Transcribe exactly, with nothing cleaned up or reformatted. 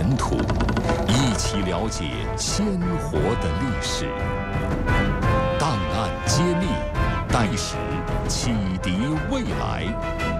尘土，一起了解鲜活的历史。档案揭秘，带史启迪未来。